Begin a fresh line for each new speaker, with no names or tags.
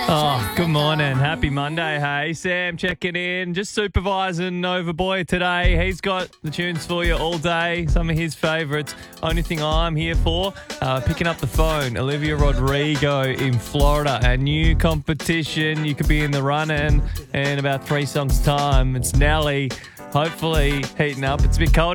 Oh, good morning. Happy Monday, hey. Sam checking in, just supervising Overboy today. He's got the tunes for you all day, some of his favourites. Only thing I'm here for, picking up the phone. Olivia Rodrigo in Florida, a new competition. You could be in the running in about 3 songs' time. It's Nelly, hopefully heating up. It's a bit cold